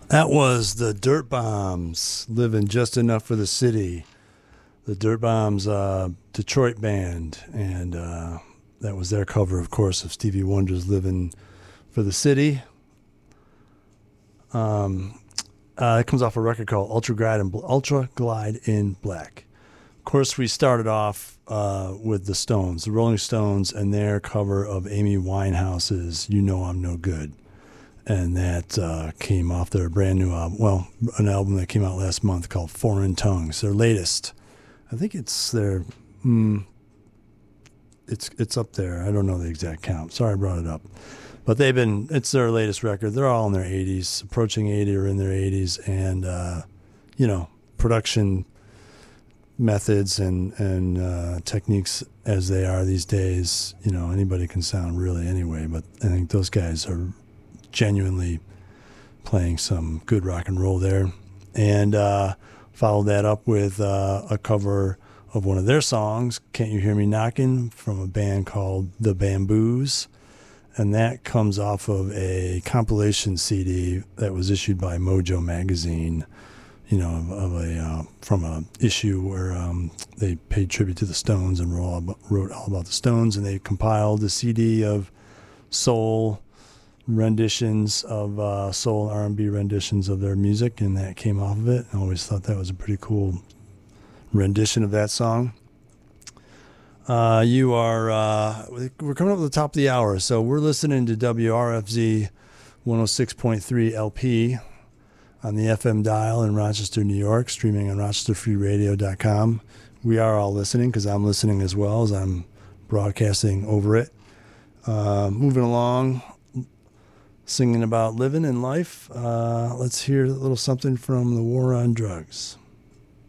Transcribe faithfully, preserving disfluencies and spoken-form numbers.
That was the Dirt Bombs, living just enough for the city. The Dirt Bombs, uh, Detroit band, and uh, that was their cover, of course, of Stevie Wonder's "Living for the City." Um, uh, it comes off a record called Ultra Glide in, Ultra Glide in Black. Of course, we started off uh, with the Stones, the Rolling Stones, and their cover of Amy Winehouse's "You Know I'm No Good." And that uh, came off their brand new album. Well, an album that came out last month called Foreign Tongues, their latest. I think it's their, mm, it's it's up there. I don't know the exact count. Sorry I brought it up. But they've been, it's their latest record. They're all in their eighties, approaching eighty or in their eighties. And, uh, you know, production methods and, and uh, techniques as they are these days, you know, anybody can sound really anyway. But I think those guys are genuinely playing some good rock and roll there. And uh, followed that up with uh, a cover of one of their songs, Can't You Hear Me Knocking, from a band called The Bamboos. And that comes off of a compilation C D that was issued by Mojo Magazine, you know, of, of a uh, from a issue where um, they paid tribute to the Stones and wrote all, about, wrote all about the Stones, and they compiled a C D of soul renditions of uh, soul R and B renditions of their music, and that came off of it. I always thought that was a pretty cool rendition of that song. Uh, you are, uh, we're coming up to the top of the hour, so we're listening to W R F Z one oh six point three L P on the F M dial in Rochester, New York, streaming on rochester free radio dot com. We are all listening because I'm listening as well as I'm broadcasting over it. Uh, moving along, singing about living in life. Uh, let's hear a little something from The War on Drugs.